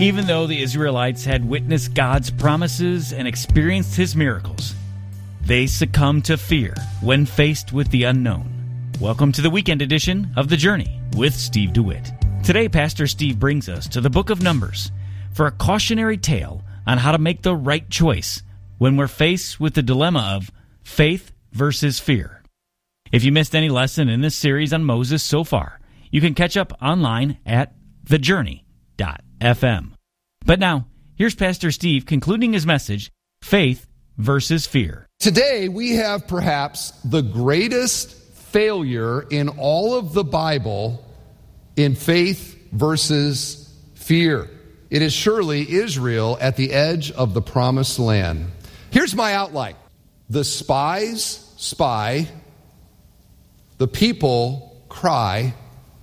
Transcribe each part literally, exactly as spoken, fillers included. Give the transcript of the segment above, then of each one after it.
Even though the Israelites had witnessed God's promises and experienced His miracles, they succumbed to fear when faced with the unknown. Welcome to the weekend edition of The Journey with Steve DeWitt. Today, Pastor Steve brings us to the book of Numbers for a cautionary tale on how to make the right choice when we're faced with the dilemma of faith versus fear. If you missed any lesson in this series on Moses so far, you can catch up online at the journey dot f m. But now, here's Pastor Steve concluding his message, Faith versus Fear. Today, we have perhaps the greatest failure in all of the Bible in faith versus fear. It is surely Israel at the edge of the promised land. Here's my outline. The spies spy. The people cry.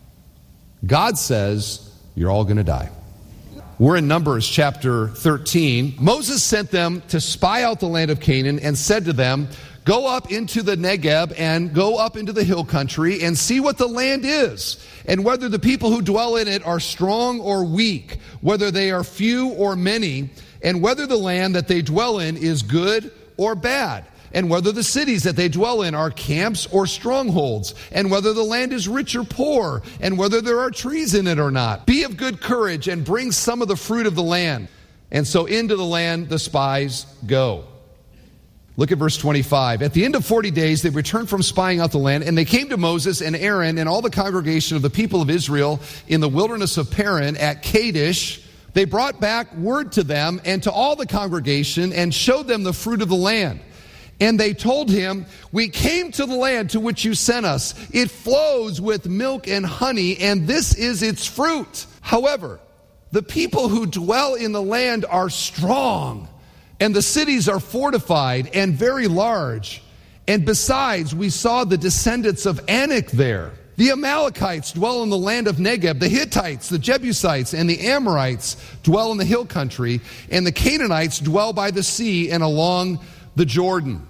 God says, you're all going to die. We're in Numbers chapter thirteen. Moses sent them to spy out the land of Canaan and said to them, go up into the Negeb and go up into the hill country and see what the land is, and whether the people who dwell in it are strong or weak, whether they are few or many, and whether the land that they dwell in is good or bad, and whether the cities that they dwell in are camps or strongholds, and whether the land is rich or poor, and whether there are trees in it or not. Be of good courage and bring some of the fruit of the land. And so into the land the spies go. Look at verse twenty-five. At the end of forty days, they returned from spying out the land, and they came to Moses and Aaron and all the congregation of the people of Israel in the wilderness of Paran at Kadesh. They brought back word to them and to all the congregation and showed them the fruit of the land. And they told him, we came to the land to which you sent us. It flows with milk and honey, and this is its fruit. However, the people who dwell in the land are strong, and the cities are fortified and very large. And besides, we saw the descendants of Anak there. The Amalekites dwell in the land of Negeb. The Hittites, the Jebusites, and the Amorites dwell in the hill country. And the Canaanites dwell by the sea and along the Jordan.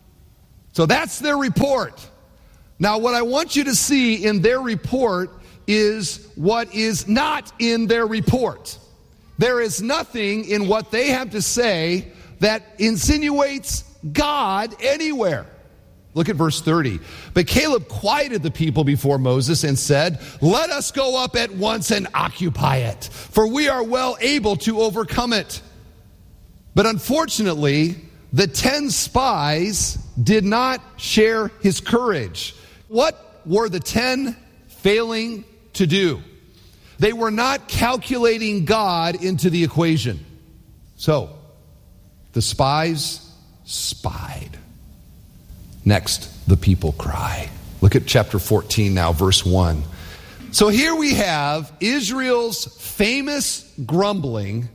So that's their report. Now, what I want you to see in their report is what is not in their report. There is nothing in what they have to say that insinuates God anywhere. Look at verse thirty. But Caleb quieted the people before Moses and said, let us go up at once and occupy it, for we are well able to overcome it. But unfortunately, the ten spies did not share his courage. What were the ten failing to do? They were not calculating God into the equation. So, the spies spied. Next, the people cry. Look at chapter fourteen now, verse one. So here we have Israel's famous grumbling.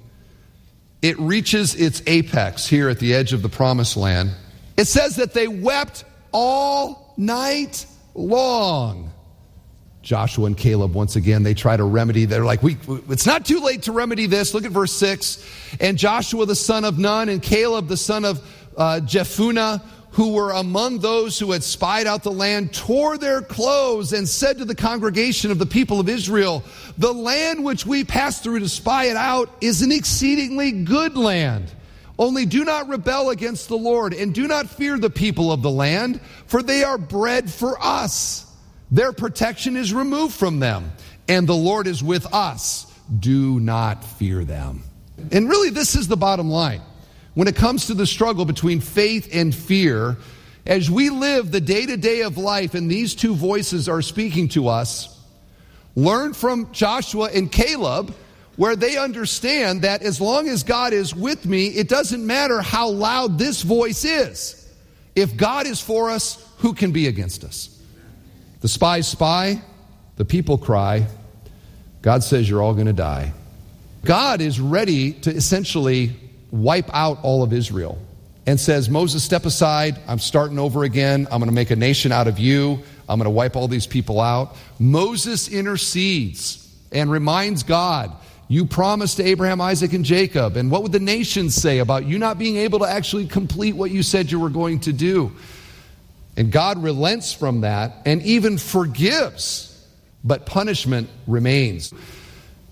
It reaches its apex here at the edge of the promised land. It says that they wept all night long. Joshua and Caleb, once again, they try to remedy. They're like, we, it's not too late to remedy this. Look at verse six. And Joshua the son of Nun and Caleb the son of uh, Jephunneh, who were among those who had spied out the land, tore their clothes and said to the congregation of the people of Israel, the land which we passed through to spy it out is an exceedingly good land. Only do not rebel against the Lord, and do not fear the people of the land, for they are bread for us. Their protection is removed from them, and the Lord is with us. Do not fear them. And really, this is the bottom line. When it comes to the struggle between faith and fear, as we live the day-to-day of life and these two voices are speaking to us, learn from Joshua and Caleb, where they understand that as long as God is with me, it doesn't matter how loud this voice is. If God is for us, who can be against us? The spies spy, the people cry. God says you're all going to die. God is ready to essentially wipe out all of Israel and says, Moses, step aside. I'm starting over again. I'm going to make a nation out of you. I'm going to wipe all these people out. Moses intercedes and reminds God, you promised to Abraham, Isaac, and Jacob. And what would the nations say about you not being able to actually complete what you said you were going to do? And God relents from that and even forgives, but punishment remains.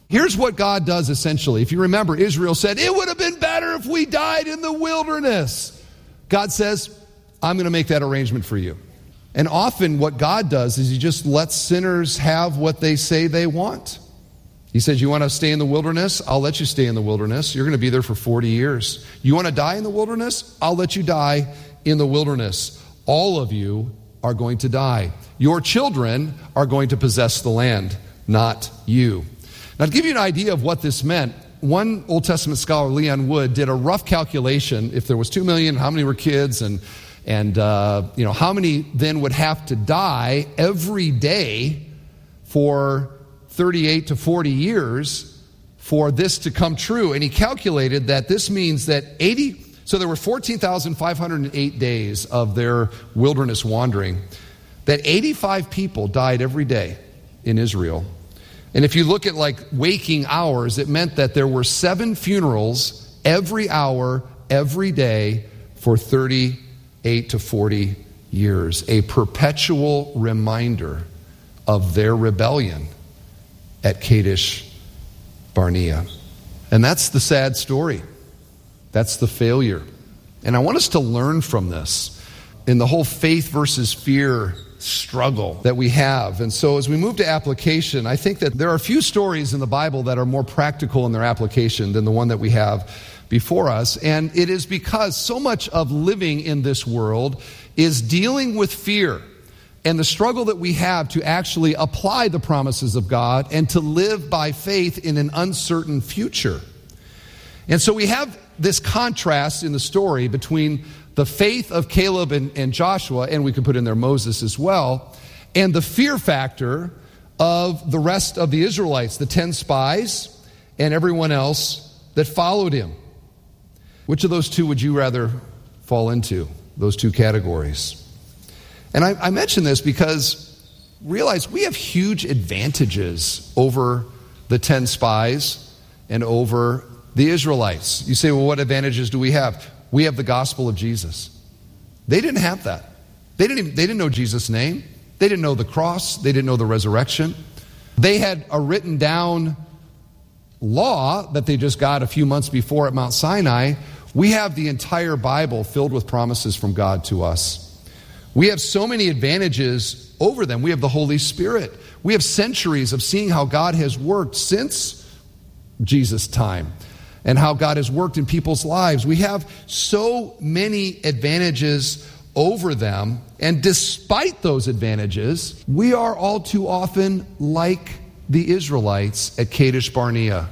Here's what God does essentially. If you remember, Israel said, it would have been better if we died in the wilderness. God says, I'm going to make that arrangement for you. And often what God does is he just lets sinners have what they say they want. He says, you want to stay in the wilderness? I'll let you stay in the wilderness. You're going to be there for forty years. You want to die in the wilderness? I'll let you die in the wilderness. All of you are going to die. Your children are going to possess the land, not you. Now, to give you an idea of what this meant, one Old Testament scholar, Leon Wood, did a rough calculation. If there was two million, how many were kids, and and uh, you know how many then would have to die every day for thirty-eight to forty years for this to come true. And he calculated that this means that eighty, so there were fourteen thousand five hundred eight days of their wilderness wandering, that eighty-five people died every day in Israel. And if you look at like waking hours, it meant that there were seven funerals every hour, every day for thirty-eight to forty years. A perpetual reminder of their rebellion at Kadesh Barnea. And that's the sad story. That's the failure. And I want us to learn from this in the whole faith versus fear struggle that we have. And so as we move to application, I think that there are a few stories in the Bible that are more practical in their application than the one that we have before us. And it is because so much of living in this world is dealing with fear and the struggle that we have to actually apply the promises of God and to live by faith in an uncertain future. And so we have this contrast in the story between the faith of Caleb and, and Joshua, and we could put in there Moses as well, and the fear factor of the rest of the Israelites, the ten spies, and everyone else that followed him. Which of those two would you rather fall into, those two categories? And I, I mention this because realize we have huge advantages over the ten spies and over the Israelites. You say, well, what advantages do we have? We have the gospel of Jesus. They didn't have that. They didn't even, they didn't know Jesus' name. They didn't know the cross. They didn't know the resurrection. They had a written down law that they just got a few months before at Mount Sinai. We have the entire Bible filled with promises from God to us. We have so many advantages over them. We have the Holy Spirit. We have centuries of seeing how God has worked since Jesus' time, and how God has worked in people's lives. We have so many advantages over them, and despite those advantages, we are all too often like the Israelites at Kadesh Barnea,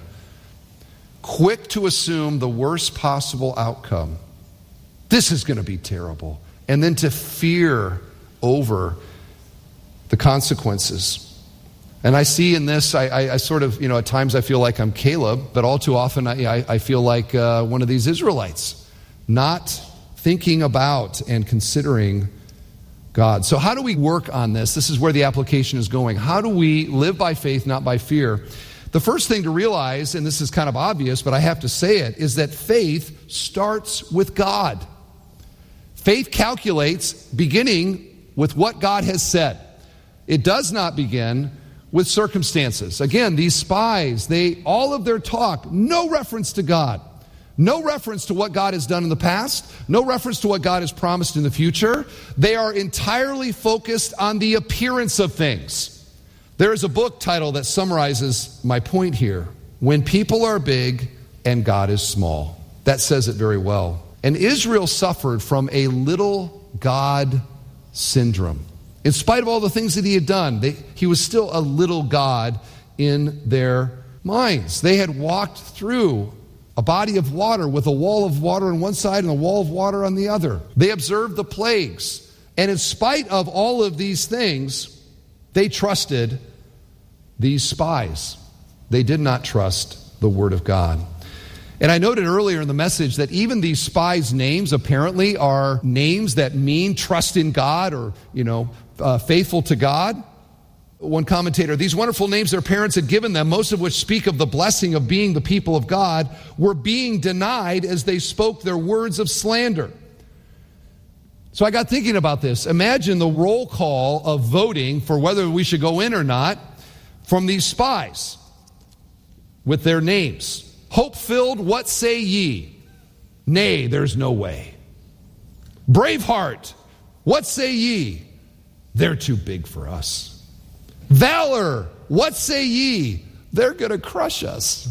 quick to assume the worst possible outcome. This is going to be terrible. And then to fear over the consequences. And I see in this, I, I, I sort of, you know, at times I feel like I'm Caleb, but all too often I, I, I feel like uh, one of these Israelites, not thinking about and considering God. So how do we work on this? This is where the application is going. How do we live by faith, not by fear? The first thing to realize, and this is kind of obvious, but I have to say it, is that faith starts with God. Faith calculates beginning with what God has said. It does not begin with circumstances. Again, these spies, they all of their talk, no reference to God. No reference to what God has done in the past. No reference to what God has promised in the future. They are entirely focused on the appearance of things. There is a book title that summarizes my point here. When people are big and God is small. That says it very well. And Israel suffered from a little God syndrome. In spite of all the things that he had done, they, he was still a little God in their minds. They had walked through a body of water with a wall of water on one side and a wall of water on the other. They observed the plagues. And in spite of all of these things, they trusted these spies. They did not trust the Word of God. And I noted earlier in the message that even these spies' names apparently are names that mean trust in God or, you know, uh, faithful to God. One commentator, these wonderful names their parents had given them, most of which speak of the blessing of being the people of God, were being denied as they spoke their words of slander. So I got thinking about this. Imagine the roll call of voting for whether we should go in or not from these spies. with their names. Hope-filled, what say ye? Nay, there's no way. Braveheart, what say ye? They're too big for us. Valor, what say ye? They're going to crush us.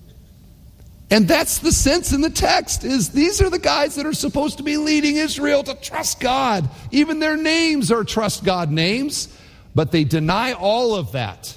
And that's the sense in the text, is these are the guys that are supposed to be leading Israel to trust God. Even their names are trust God names, but they deny all of that.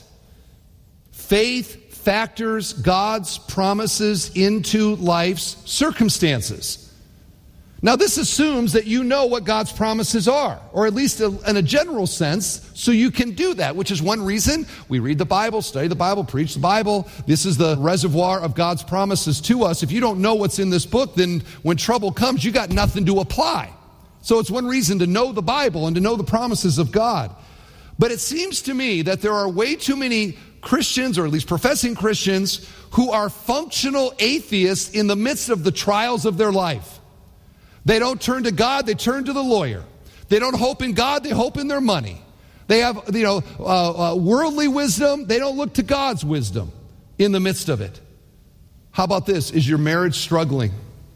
Faith factors God's promises into life's circumstances. Now, this assumes that you know what God's promises are, or at least in a general sense, so you can do that, which is one reason we read the Bible, study the Bible, preach the Bible. This is the reservoir of God's promises to us. If you don't know what's in this book, then when trouble comes, you got nothing to apply. So it's one reason to know the Bible and to know the promises of God. But it seems to me that there are way too many Christians, or at least professing Christians, who are functional atheists in the midst of the trials of their life. They don't turn to God, they turn to the lawyer. They don't hope in God, they hope in their money. They have, you know, uh, uh, worldly wisdom, they don't look to God's wisdom in the midst of it. How about this? Is your marriage struggling?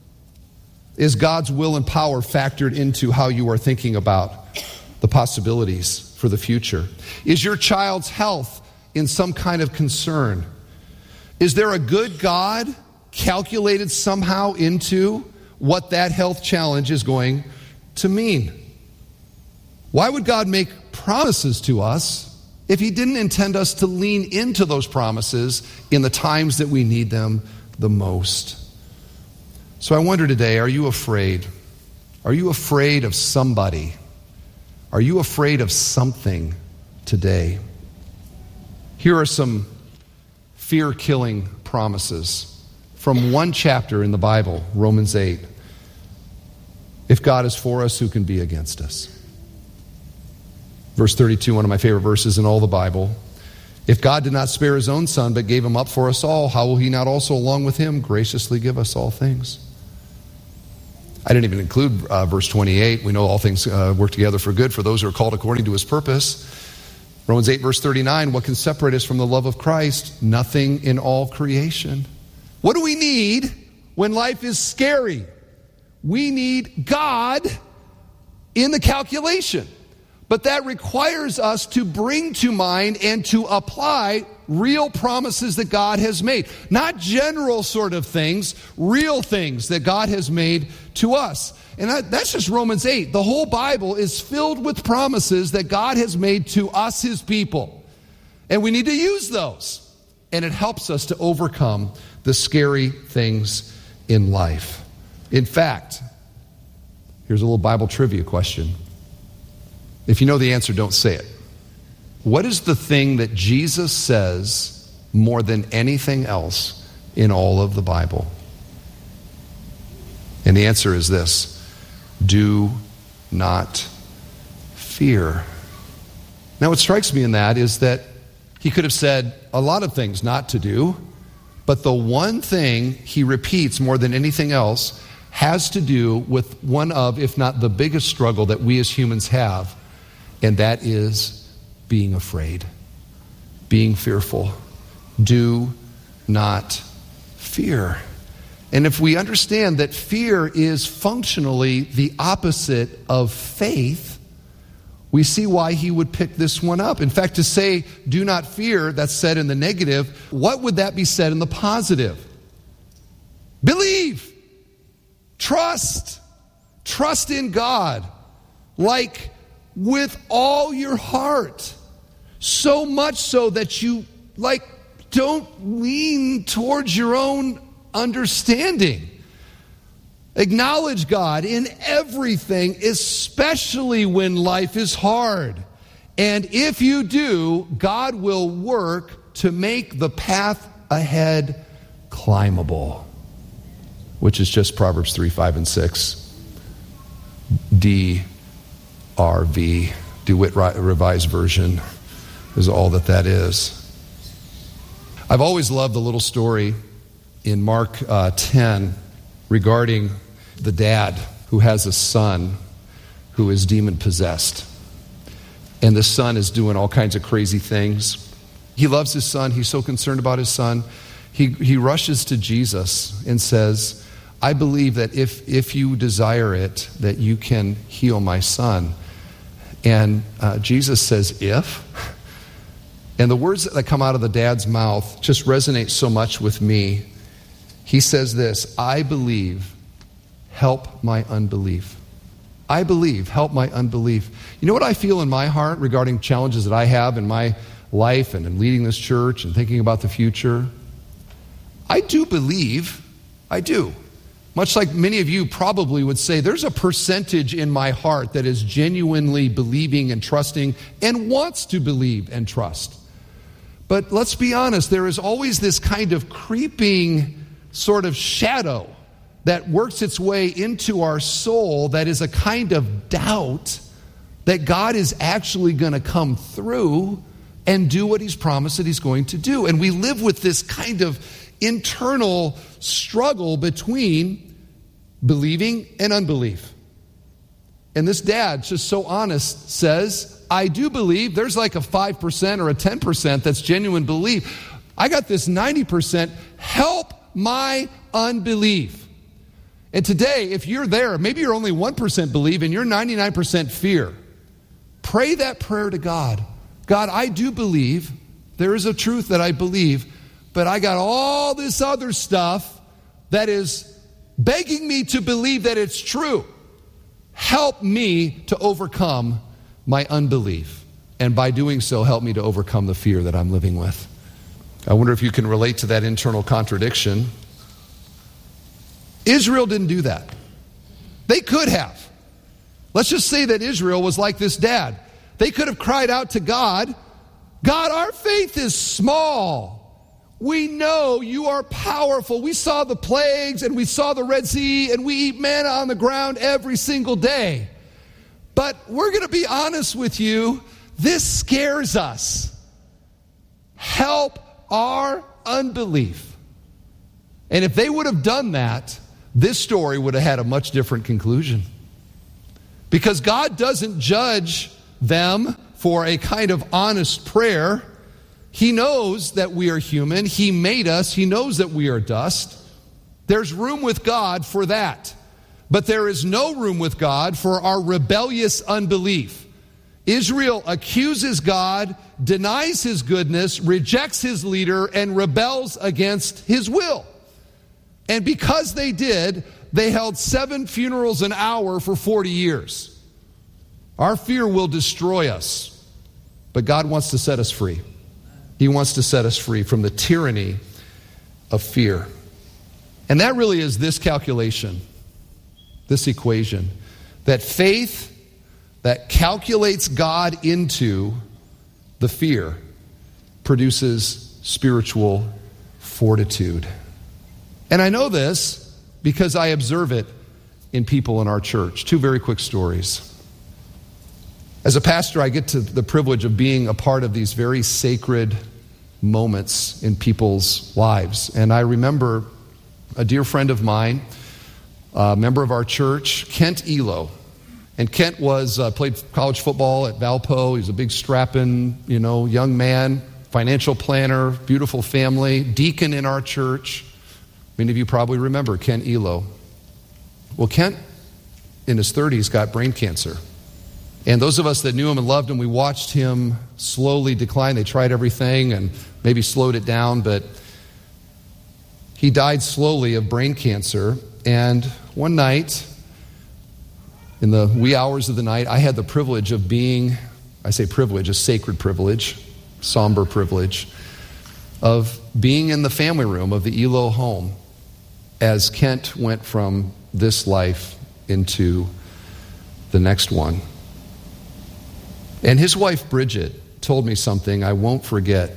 Is God's will and power factored into how you are thinking about the possibilities for the future? Is your child's health in some kind of concern? Is there a good God calculated somehow into what that health challenge is going to mean? Why would God make promises to us if he didn't intend us to lean into those promises in the times that we need them the most? So I wonder today, are you afraid? Are you afraid of somebody? Are you afraid of something today? Here are some fear-killing promises from one chapter in the Bible, Romans eight. If God is for us, who can be against us? Verse thirty-two, one of my favorite verses in all the Bible. If God did not spare his own son, but gave him up for us all, how will he not also along with him graciously give us all things? I didn't even include uh, verse twenty-eight. We know all things uh, work together for good for those who are called according to his purpose. Romans eight, verse thirty-nine, what can separate us from the love of Christ? Nothing in all creation. What do we need when life is scary? We need God in the calculation. But that requires us to bring to mind and to apply real promises that God has made. Not general sort of things, real things that God has made to us. And that's just Romans eight. The whole Bible is filled with promises that God has made to us, his people. And we need to use those. And it helps us to overcome the scary things in life. In fact, here's a little Bible trivia question. If you know the answer, don't say it. What is the thing that Jesus says more than anything else in all of the Bible? And the answer is this: do not fear. Now, what strikes me in that is that he could have said a lot of things not to do, but the one thing he repeats more than anything else has to do with one of, if not the biggest struggle that we as humans have, and that is being afraid, being fearful. Do not fear. And if we understand that fear is functionally the opposite of faith, we see why he would pick this one up. In fact, to say, do not fear, that's said in the negative. What would that be said in the positive? Believe. Trust. Trust in God. Like with all your heart. So much so that you, like, don't lean towards your own understanding. Acknowledge God in everything, especially when life is hard. And if you do, God will work to make the path ahead climbable, which is just Proverbs three, five, and six. D R V, DeWitt Revised Version, is all that that is. I've always loved the little story in Mark uh, ten regarding the dad who has a son who is demon-possessed. And the son is doing all kinds of crazy things. He loves his son. He's so concerned about his son. he, he rushes to Jesus and says, I believe that if, if you desire it, that you can heal my son. And uh, Jesus says, if? And the words that come out of the dad's mouth just resonate so much with me. He says this, I believe, help my unbelief. I believe, help my unbelief. You know what I feel in my heart regarding challenges that I have in my life and in leading this church and thinking about the future? I do believe, I do. Much like many of you probably would say, there's a percentage in my heart that is genuinely believing and trusting and wants to believe and trust. But let's be honest, there is always this kind of creeping sort of shadow that works its way into our soul that is a kind of doubt that God is actually going to come through and do what he's promised that he's going to do. And we live with this kind of internal struggle between believing and unbelief. And this dad, just so honest, says, I do believe. There's like a five percent or a ten percent that's genuine belief. I got this ninety percent. Help my unbelief. And today, if you're there, maybe you're only one percent believe and you're ninety-nine percent fear. Pray that prayer to God. God, I do believe. There is a truth that I believe, but I got all this other stuff that is begging me to believe that it's true. Help me to overcome my unbelief. And by doing so, help me to overcome the fear that I'm living with. I wonder if you can relate to that internal contradiction. Israel didn't do that. They could have. Let's just say that Israel was like this dad. They could have cried out to God, God, our faith is small. We know you are powerful. We saw the plagues and we saw the Red Sea and we eat manna on the ground every single day. But we're going to be honest with you. This scares us. Help our unbelief. And if they would have done that, this story would have had a much different conclusion. Because God doesn't judge them for a kind of honest prayer. He knows that we are human. He made us. He knows that we are dust. There's room with God for that. But there is no room with God for our rebellious unbelief. Israel accuses God, denies his goodness, rejects his leader, and rebels against his will. And because they did, they held seven funerals an hour for forty years. Our fear will destroy us. But God wants to set us free. He wants to set us free from the tyranny of fear. And that really is this calculation, this equation, that faith that calculates God into the fear produces spiritual fortitude. And I know this because I observe it in people in our church. Two very quick stories. As a pastor, I get to the privilege of being a part of these very sacred moments in people's lives. And I remember a dear friend of mine, a member of our church, Kent Elo. And Kent was uh, played college football at Valpo. He's a big strapping, you know, young man, financial planner, beautiful family, deacon in our church. Many of you probably remember Kent Elo. Well, Kent, in his thirties, got brain cancer. And those of us that knew him and loved him, we watched him slowly decline. They tried everything and maybe slowed it down, but he died slowly of brain cancer. And one night, in the wee hours of the night, I had the privilege of being, I say privilege, a sacred privilege, somber privilege, of being in the family room of the Elo home as Kent went from this life into the next one. And his wife, Bridget, told me something I won't forget.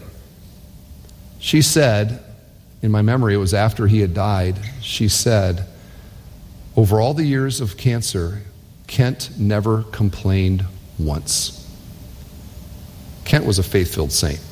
She said, in my memory, it was after he had died, she said, over all the years of cancer, Kent never complained once. Kent was a faith-filled saint.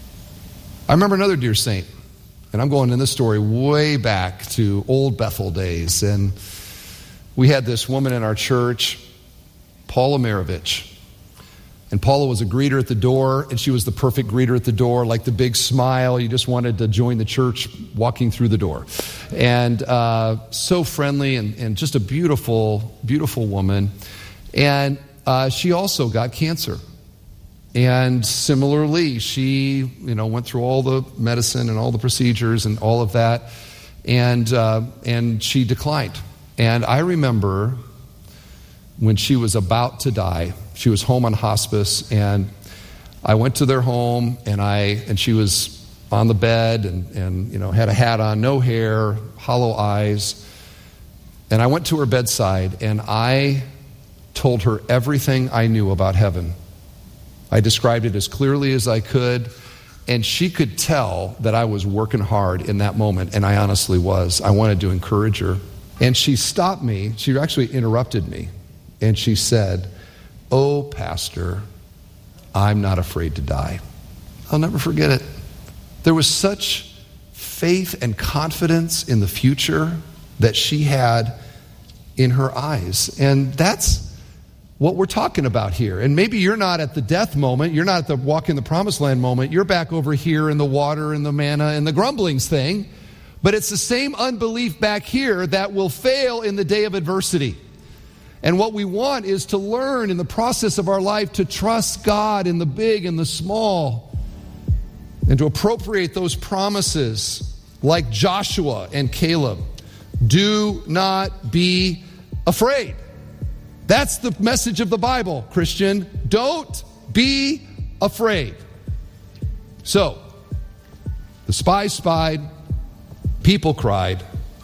I remember another dear saint, and I'm going in this story way back to old Bethel days, and we had this woman in our church, Paula Maravich. And Paula was a greeter at the door, and she was the perfect greeter at the door, like the big smile. You just wanted to join the church walking through the door. And uh, so friendly and, and just a beautiful, beautiful woman. And uh, she also got cancer. And similarly, she, you know, went through all the medicine and all the procedures and all of that. And uh, and she declined. And I remember when she was about to die, she was home on hospice, and I went to their home, and I and she was on the bed, and, and you know had a hat on, no hair, hollow eyes. And I went to her bedside, and I told her everything I knew about heaven. I described it as clearly as I could, and she could tell that I was working hard in that moment, and I honestly was. I wanted to encourage her. And she stopped me. She actually interrupted me. And she said, "Oh, Pastor, I'm not afraid to die." I'll never forget it. There was such faith and confidence in the future that she had in her eyes. And that's what we're talking about here. And maybe you're not at the death moment. You're not at the walk in the promised land moment. You're back over here in the water and the manna and the grumblings thing. But it's the same unbelief back here that will fail in the day of adversity. And what we want is to learn in the process of our life to trust God in the big and the small, and to appropriate those promises like Joshua and Caleb. Do not be afraid. That's the message of the Bible, Christian. Don't be afraid. So, the spies spied, people cried,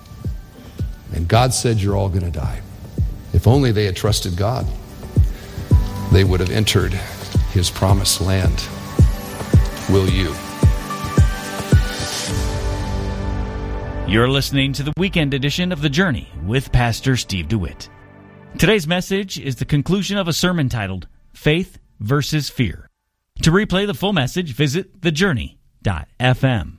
and God said, "You're all going to die." If only they had trusted God, they would have entered his promised land. Will you? You're listening to the weekend edition of The Journey with Pastor Steve DeWitt. Today's message is the conclusion of a sermon titled, Faith versus Fear. To replay the full message, visit the journey dot f m.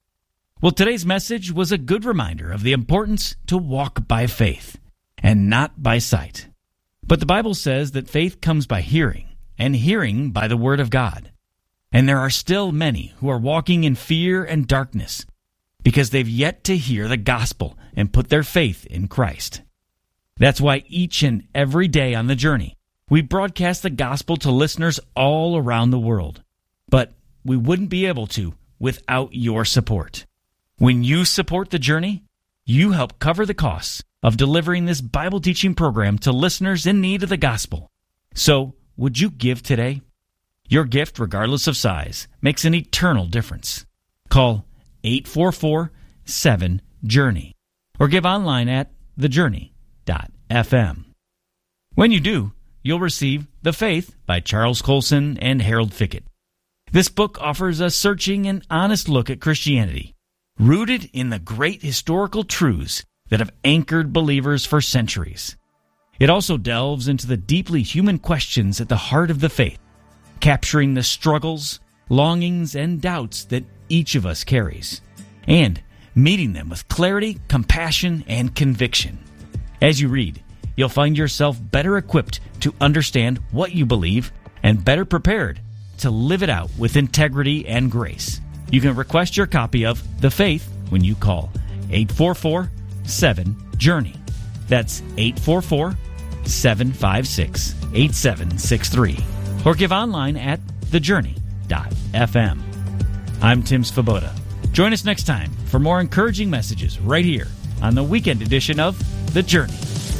Well, today's message was a good reminder of the importance to walk by faith and not by sight. But the Bible says that faith comes by hearing, and hearing by the Word of God. And there are still many who are walking in fear and darkness because they've yet to hear the gospel and put their faith in Christ. That's why each and every day on The Journey, we broadcast the gospel to listeners all around the world. But we wouldn't be able to without your support. When you support The Journey, you help cover the costs of delivering this Bible teaching program to listeners in need of the gospel. So, would you give today? Your gift, regardless of size, makes an eternal difference. Call eight four four, seven, journey or give online at the journey dot f m. When you do, you'll receive The Faith by Charles Colson and Harold Fickett. This book offers a searching and honest look at Christianity, rooted in the great historical truths that have anchored believers for centuries. It also delves into the deeply human questions at the heart of the faith, capturing the struggles, longings, and doubts that each of us carries, and meeting them with clarity, compassion, and conviction. As you read, you'll find yourself better equipped to understand what you believe and better prepared to live it out with integrity and grace. You can request your copy of The Faith when you call eight four four, seven, journey. That's eight four four, seven five six, eight seven six three. Or give online at the journey dot f m. I'm Tim Svoboda. Join us next time for more encouraging messages right here on the weekend edition of The Journey.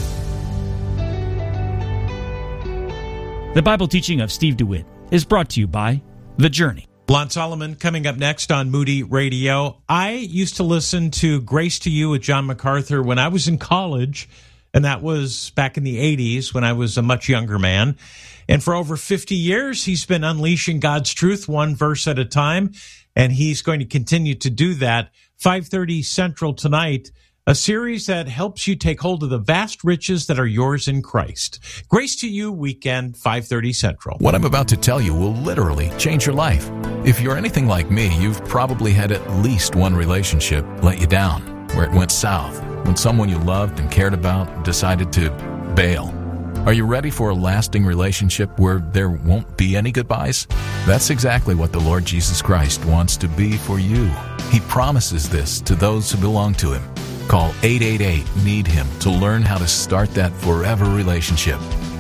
The Bible teaching of Steve DeWitt is brought to you by The Journey. Lon Solomon coming up next on Moody Radio. I used to listen to Grace to You with John MacArthur when I was in college, and that was back in the eighties when I was a much younger man. And for over fifty years, he's been unleashing God's truth one verse at a time, and he's going to continue to do that. five thirty Central tonight, a series that helps you take hold of the vast riches that are yours in Christ. Grace to You weekend, five thirty Central. What I'm about to tell you will literally change your life. If you're anything like me, you've probably had at least one relationship let you down, where it went south, when someone you loved and cared about decided to bail. Are you ready for a lasting relationship where there won't be any goodbyes? That's exactly what the Lord Jesus Christ wants to be for you. He promises this to those who belong to Him. Call eight eight eight, need him to learn how to start that forever relationship.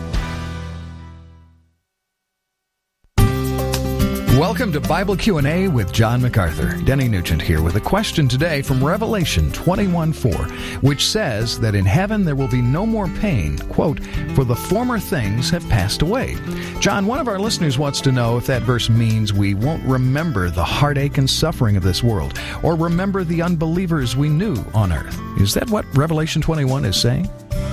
Welcome to Bible Q and A with John MacArthur. Denny Nugent here with a question today from Revelation twenty-one four, which says that in heaven there will be no more pain, quote, for the former things have passed away. John, one of our listeners wants to know if that verse means we won't remember the heartache and suffering of this world, or remember the unbelievers we knew on earth. Is that what Revelation twenty-one is saying?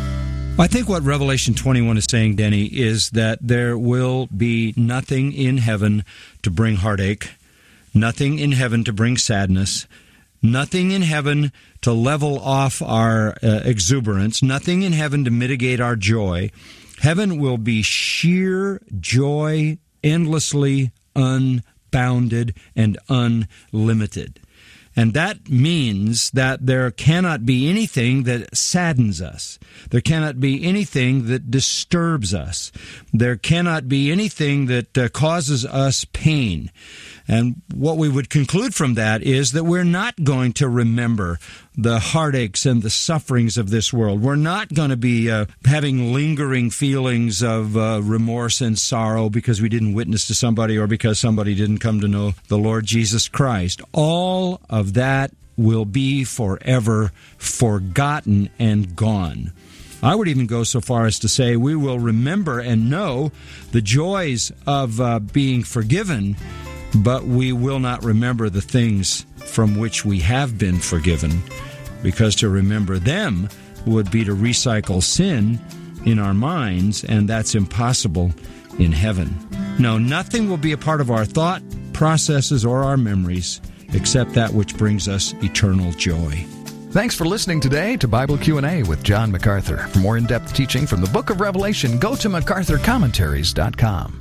I think what Revelation twenty-one is saying, Denny, is that there will be nothing in heaven to bring heartache, nothing in heaven to bring sadness, nothing in heaven to level off our uh, exuberance, nothing in heaven to mitigate our joy. Heaven will be sheer joy, endlessly unbounded and unlimited. And that means that there cannot be anything that saddens us. There cannot be anything that disturbs us. There cannot be anything that uh, causes us pain. And what we would conclude from that is that we're not going to remember the heartaches and the sufferings of this world. We're not going to be uh, having lingering feelings of uh, remorse and sorrow because we didn't witness to somebody or because somebody didn't come to know the Lord Jesus Christ. All of that will be forever forgotten and gone. I would even go so far as to say we will remember and know the joys of uh, being forgiven, but we will not remember the things from which we have been forgiven, because to remember them would be to recycle sin in our minds, and that's impossible in heaven. No, nothing will be a part of our thought processes or our memories except that which brings us eternal joy. Thanks for listening today to Bible Q and A with John MacArthur. For more in-depth teaching from the book of Revelation, go to macarthur commentaries dot com.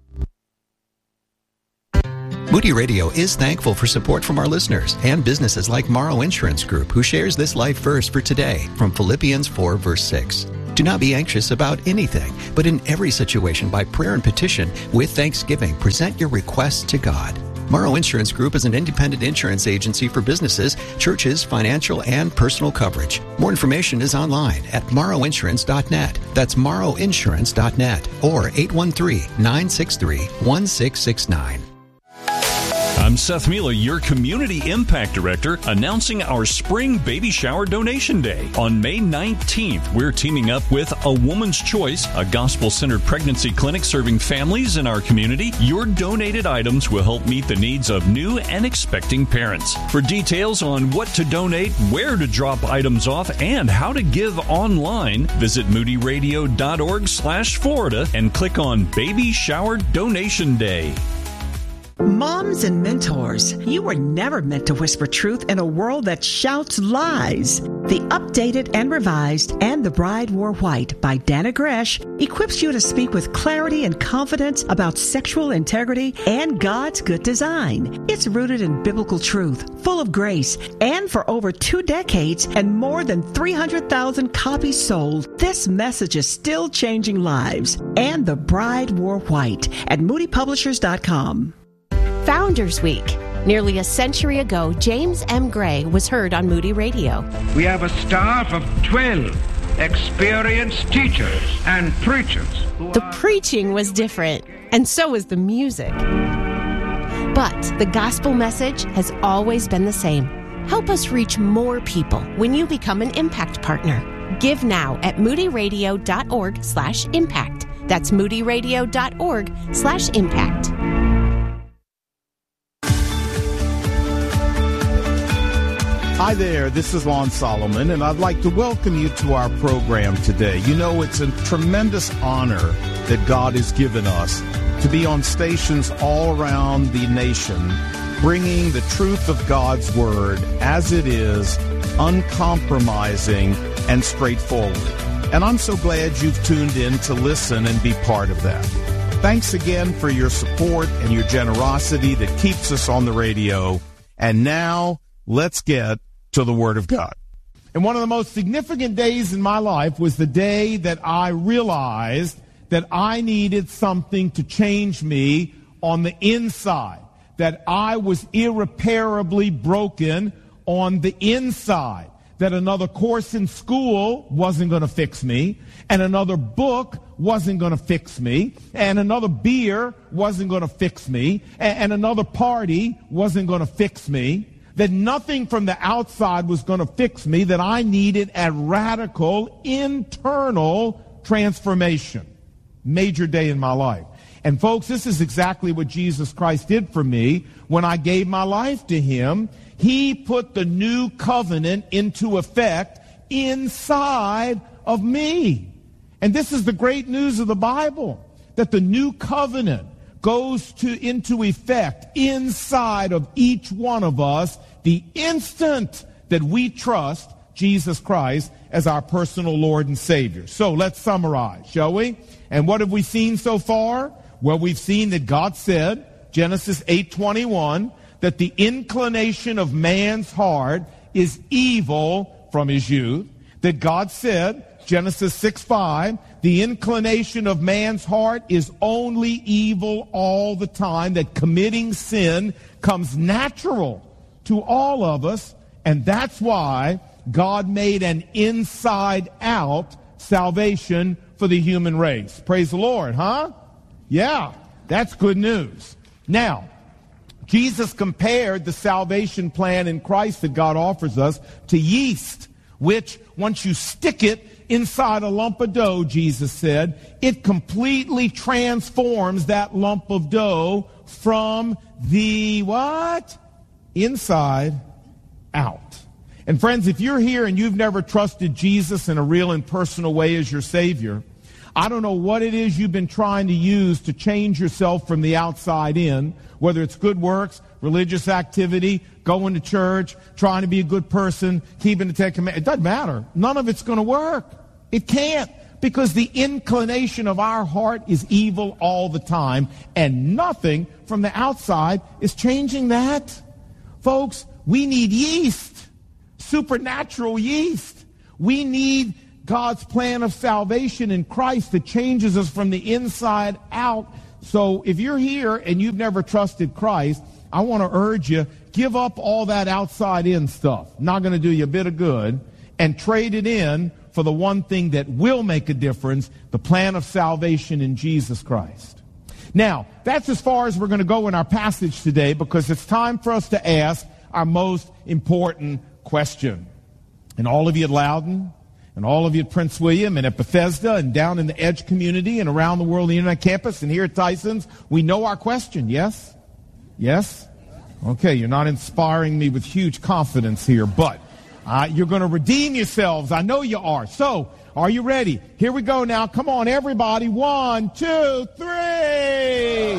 Moody Radio is thankful for support from our listeners and businesses like Morrow Insurance Group, who shares this life verse for today from Philippians four, verse six. Do not be anxious about anything, but in every situation by prayer and petition with thanksgiving, present your requests to God. Morrow Insurance Group is an independent insurance agency for businesses, churches, financial, and personal coverage. More information is online at morrow insurance dot net. That's morrow insurance dot net or eight one three, nine six three, one six six nine. I'm Seth Mueller, your Community Impact Director, announcing our Spring Baby Shower Donation Day. On May nineteenth, we're teaming up with A Woman's Choice, a gospel-centered pregnancy clinic serving families in our community. Your donated items will help meet the needs of new and expecting parents. For details on what to donate, where to drop items off, and how to give online, visit moody radio dot org slash Florida and click on Baby Shower Donation Day. Moms and mentors, you were never meant to whisper truth in a world that shouts lies. The updated and revised And the Bride Wore White by Dana Gresh equips you to speak with clarity and confidence about sexual integrity and God's good design. It's rooted in biblical truth, full of grace, and for over two decades and more than three hundred thousand copies sold, this message is still changing lives. And the Bride Wore White at moody publishers dot com. Founders Week. Nearly a century ago, James M. Gray was heard on Moody Radio. We have a staff of twelve experienced teachers and preachers. The preaching was different, and so was the music. But the gospel message has always been the same. Help us reach more people when you become an impact partner. Give now at moody radio dot org slash impact. That's moody radio dot org slash impact. Hi there, this is Lon Solomon, and I'd like to welcome you to our program today. You know, it's a tremendous honor that God has given us to be on stations all around the nation, bringing the truth of God's Word as it is, uncompromising and straightforward. And I'm so glad you've tuned in to listen and be part of that. Thanks again for your support and your generosity that keeps us on the radio. And now, let's get to the Word of God. And one of the most significant days in my life was the day that I realized that I needed something to change me on the inside, that I was irreparably broken on the inside, that another course in school wasn't going to fix me, and another book wasn't going to fix me, and another beer wasn't going to fix me, and, and another party wasn't going to fix me, that nothing from the outside was going to fix me, that I needed a radical internal transformation. Major day in my life. And folks, this is exactly what Jesus Christ did for me when I gave my life to him. He put the new covenant into effect inside of me. And this is the great news of the Bible, that the new covenant goes to into effect inside of each one of us the instant that we trust Jesus Christ as our personal Lord and Savior. So let's summarize, shall we? And what have we seen so far? Well, we've seen that God said, Genesis eight twenty-one, that the inclination of man's heart is evil from his youth. That God said, Genesis six five, the inclination of man's heart is only evil all the time, that committing sin comes natural to all of us, and that's why God made an inside-out salvation for the human race. Praise the Lord, huh? Yeah, that's good news. Now, Jesus compared the salvation plan in Christ that God offers us to yeast, which once you stick it inside a lump of dough, Jesus said, it completely transforms that lump of dough from the what? Inside out. And friends, if you're here and you've never trusted Jesus in a real and personal way as your Savior, I don't know what it is you've been trying to use to change yourself from the outside in, whether it's good works, religious activity, going to church, trying to be a good person, keeping the Ten Commandments. It doesn't matter. None of it's going to work. It can't, because the inclination of our heart is evil all the time, and nothing from the outside is changing that. Folks, we need yeast, supernatural yeast. We need God's plan of salvation in Christ that changes us from the inside out. So if you're here and you've never trusted Christ, I want to urge you, give up all that outside in stuff. Not going to do you a bit of good, and trade it in for the one thing that will make a difference, the plan of salvation in Jesus Christ. Now, that's as far as we're going to go in our passage today, because it's time for us to ask our most important question. And all of you at Loudon, and all of you at Prince William, and at Bethesda, and down in the Edge community, and around the world, the Internet campus, and here at Tyson's, we know our question, yes? Yes? Okay, you're not inspiring me with huge confidence here, but uh, you're going to redeem yourselves. I know you are. So, are you ready? Here we go now. Come on, everybody. One, two, three.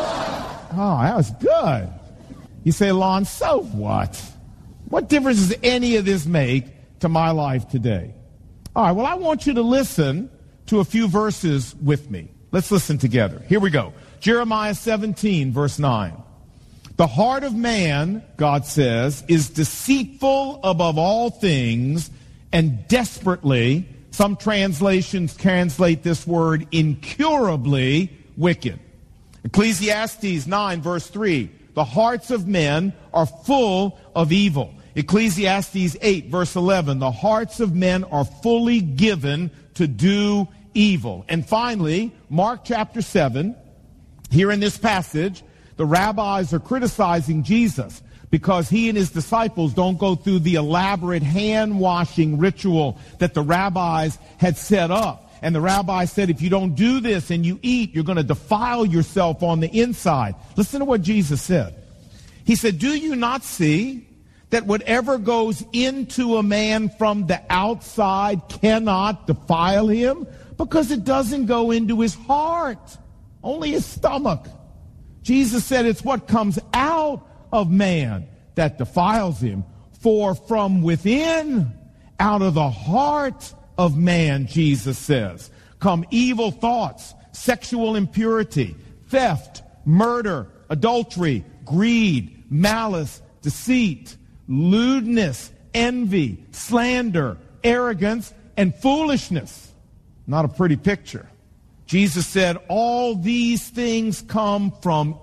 Oh, that was good. You say, Lon, so what? What difference does any of this make to my life today? All right, well, I want you to listen to a few verses with me. Let's listen together. Here we go. Jeremiah seventeen, verse nine. The heart of man, God says, is deceitful above all things and desperately, some translations translate this word incurably, wicked. Ecclesiastes nine, verse three. The hearts of men are full of evil. Ecclesiastes eight, verse eleven, the hearts of men are fully given to do evil. And finally, Mark chapter seven, here in this passage, the rabbis are criticizing Jesus because he and his disciples don't go through the elaborate hand-washing ritual that the rabbis had set up. And the rabbi said, if you don't do this and you eat, you're going to defile yourself on the inside. Listen to what Jesus said. He said, do you not see that whatever goes into a man from the outside cannot defile him? Because it doesn't go into his heart, only his stomach. Jesus said it's what comes out of man that defiles him. For from within, out of the heart of man, Jesus says, come evil thoughts, sexual impurity, theft, murder, adultery, greed, malice, deceit, lewdness, envy, slander, arrogance, and foolishness. Not a pretty picture. Jesus said all these things come from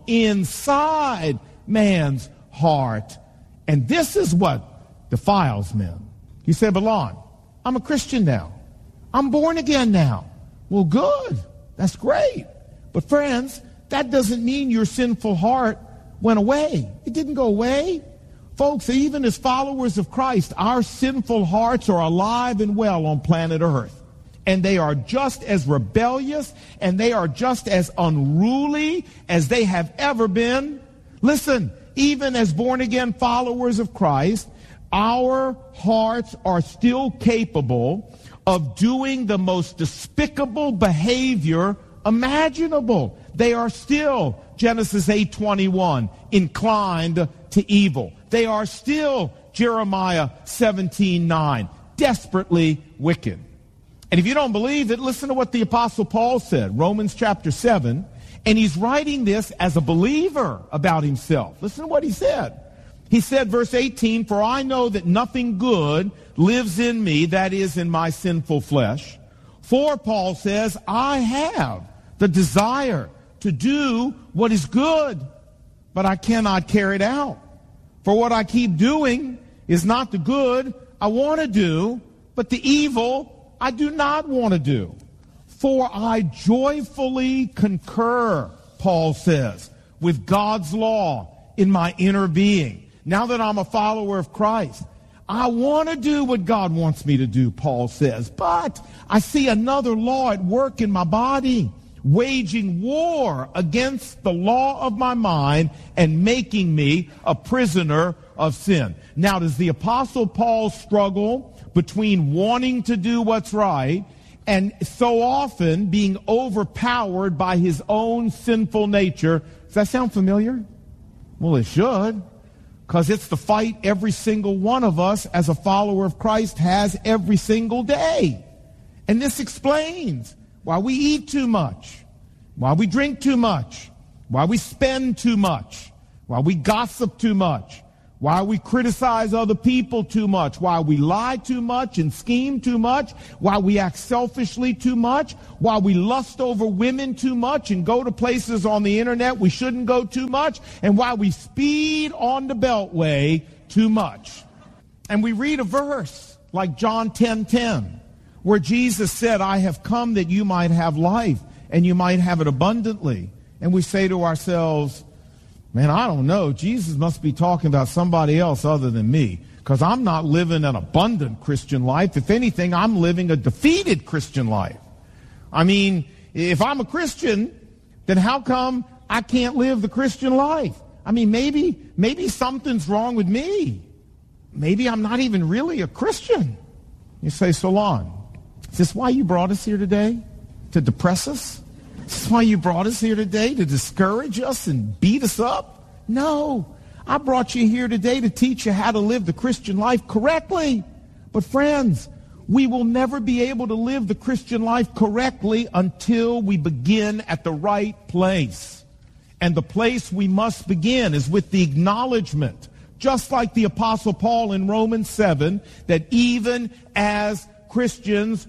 inside man's heart. And this is what defiles men. You say, but Lon, I'm a Christian now. I'm born again now. Well, good. That's great. But friends, that doesn't mean your sinful heart went away. It didn't go away. Folks, even as followers of Christ, our sinful hearts are alive and well on planet Earth. And they are just as rebellious and they are just as unruly as they have ever been. Listen, even as born-again followers of Christ, our hearts are still capable of doing the most despicable behavior imaginable. They are still, Genesis eight twenty-one, inclined to evil. They are still, Jeremiah seventeen nine, desperately wicked. And if you don't believe it, listen to what the Apostle Paul said, Romans chapter seven, and he's writing this as a believer about himself. Listen to what he said. He said, verse eighteen, for I know that nothing good lives in me, that is, in my sinful flesh. For, Paul says, I have the desire to do what is good, but I cannot carry it out. For what I keep doing is not the good I want to do, but the evil I do not want to do. For I joyfully concur, Paul says, with God's law in my inner being. Now that I'm a follower of Christ, I want to do what God wants me to do, Paul says. But I see another law at work in my body, waging war against the law of my mind and making me a prisoner of sin. Now, does the Apostle Paul struggle between wanting to do what's right and so often being overpowered by his own sinful nature? Does that sound familiar? Well, it should, because it's the fight every single one of us as a follower of Christ has every single day. And this explains why we eat too much, why we drink too much, why we spend too much, why we gossip too much, why we criticize other people too much, why we lie too much and scheme too much, why we act selfishly too much, why we lust over women too much and go to places on the internet we shouldn't go too much, and why we speed on the beltway too much. And we read a verse like John ten ten, where Jesus said, I have come that you might have life and you might have it abundantly. And we say to ourselves, man, I don't know. Jesus must be talking about somebody else other than me, because I'm not living an abundant Christian life. If anything, I'm living a defeated Christian life. I mean, if I'm a Christian, then how come I can't live the Christian life? I mean, maybe, maybe something's wrong with me. Maybe I'm not even really a Christian. You say, Solon, is this why you brought us here today? To depress us? Is this why you brought us here today? To discourage us and beat us up? No. I brought you here today to teach you how to live the Christian life correctly. But friends, we will never be able to live the Christian life correctly until we begin at the right place. And the place we must begin is with the acknowledgement, just like the Apostle Paul in Romans seven, that even as Christians,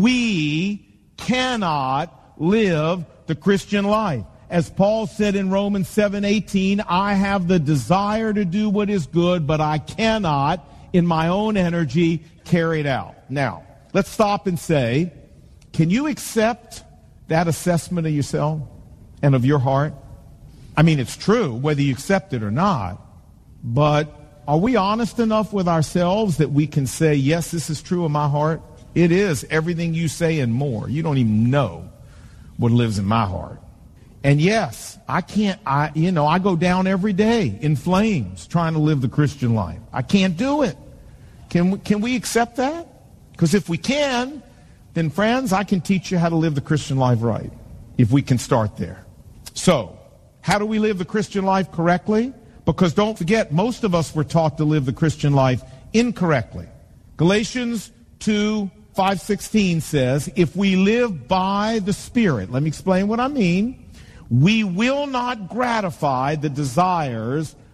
we cannot live the Christian life. As Paul said in Romans seven eighteen, I have the desire to do what is good, but I cannot, in my own energy, carry it out. Now, let's stop and say, can you accept that assessment of yourself and of your heart? I mean, it's true, whether you accept it or not, but are we honest enough with ourselves that we can say, yes, this is true in my heart? It is everything you say and more. You don't even know what lives in my heart. And yes, I can't, I, you know, I go down every day in flames trying to live the Christian life. I can't do it. Can we, can we accept that? Because if we can, then friends, I can teach you how to live the Christian life right, if we can start there. So, how do we live the Christian life correctly? Because don't forget, most of us were taught to live the Christian life incorrectly. Galatians two five sixteen says, if we live by the Spirit, let me explain what I mean. We will not gratify the desires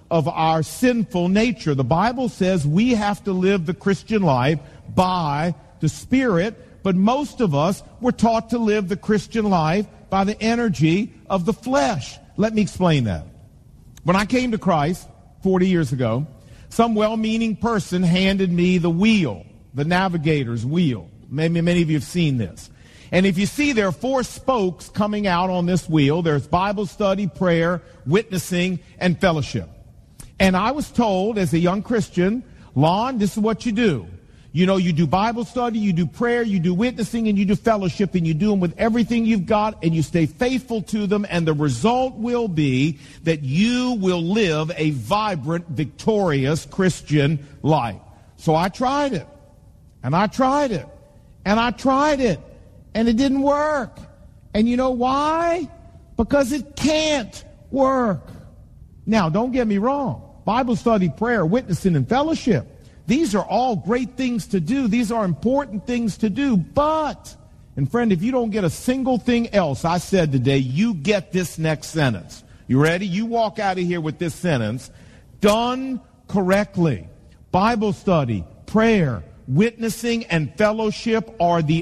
of our sinful nature. The Bible says we have to live the Christian life by the Spirit, but most of us were taught to live the Christian life by the energy of the flesh. Let me explain that. When I came to Christ forty years ago, some well-meaning person handed me the wheel, the navigator's wheel. Maybe many of you have seen this. And if you see, there are four spokes coming out on this wheel. There's Bible study, prayer, witnessing, and fellowship. And I was told as a young Christian, Lon, this is what you do. You know, you do Bible study, you do prayer, you do witnessing, and you do fellowship, and you do them with everything you've got, and you stay faithful to them, and the result will be that you will live a vibrant, victorious Christian life. So I tried it, and I tried it, and I tried it, and it didn't work. And you know why? Because it can't work. Now, don't get me wrong. Bible study, prayer, witnessing, and fellowship. These are all great things to do. These are important things to do. But, and friend, if you don't get a single thing else I said today, you get this next sentence. You ready? You walk out of here with this sentence. Done correctly, Bible study, prayer, witnessing, and fellowship are the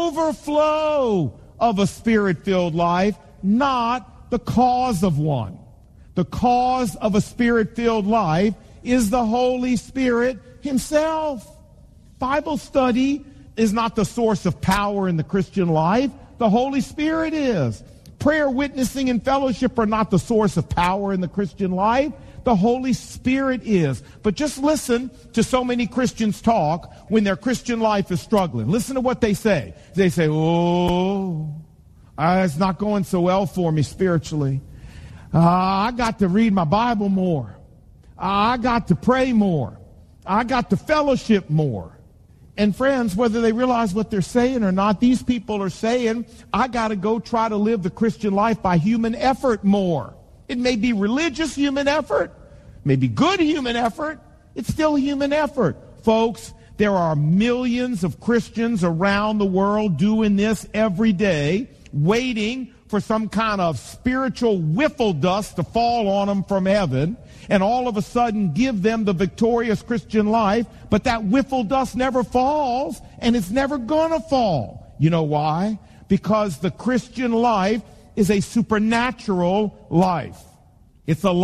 overflow of a Spirit-filled life, not the cause of one. The cause of a Spirit-filled life is the Holy Spirit Himself. Bible study is not the source of power in the Christian life. The Holy Spirit is. Prayer, witnessing, and fellowship are not the source of power in the Christian life. The Holy Spirit is. But just listen to so many Christians talk when their Christian life is struggling. Listen to what they say. They say, oh, uh, it's not going so well for me spiritually. Uh, I got to read my Bible more. Uh, I got to pray more. I got to fellowship more. And friends, whether they realize what they're saying or not, these people are saying, I got to go try to live the Christian life by human effort more. It may be religious human effort, maybe good human effort. It's still human effort. Folks, there are millions of Christians around the world doing this every day, waiting for some kind of spiritual whiffle dust to fall on them from heaven and all of a sudden give them the victorious Christian life, but that whiffle dust never falls, and it's never gonna fall. You know why? Because the Christian life is a supernatural life. It's a life